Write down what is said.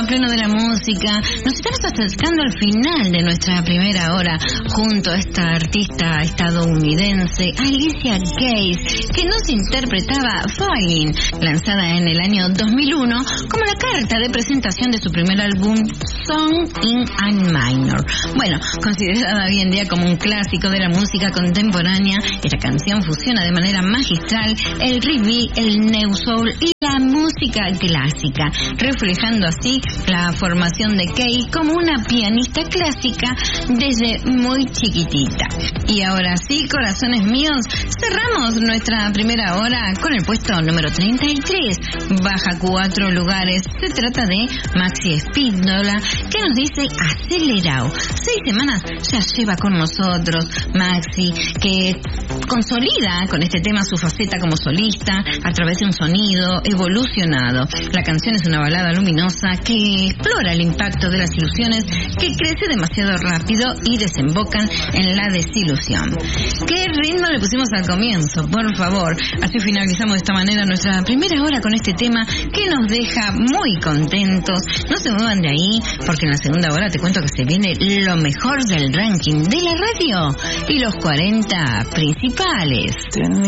pleno de la música. Nos estamos acercando al final de nuestra primera hora junto a esta artista estadounidense, Alicia Keys, que nos interpretaba Falling, lanzada en el año 2001 como la carta de presentación de su primer álbum Song in A Minor. Bueno, considerada hoy en día como un clásico de la música contemporánea, esta canción fusiona de manera magistral el R&B, el New Soul y la música clásica, reflejando así la formación de Kay como una pianista clásica desde muy chiquitita. Y ahora sí, corazones míos, cerramos nuestra primera hora con el puesto número 33, baja 4 lugares. Se trata de Maxi Spindola, que nos dice acelerado. 6 semanas ya lleva con nosotros Maxi, que consolida con este tema su faceta como solista a través de un sonido evolucionado. La canción es una balada luminosa que explora el impacto de las ilusiones que crece demasiado rápido y desembocan en la desilusión. ¿Qué ritmo le pusimos al comienzo? Por favor. Así finalizamos de esta manera nuestra primera hora con este tema que nos deja muy contentos. No se muevan de ahí, porque en la segunda hora te cuento que se viene lo mejor del ranking de la radio y los 40 principales.